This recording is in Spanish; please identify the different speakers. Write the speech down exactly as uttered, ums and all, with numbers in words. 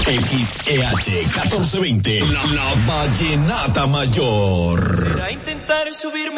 Speaker 1: X E H catorce veinte, la, la Vallenata Mayor.
Speaker 2: Será intentar subirme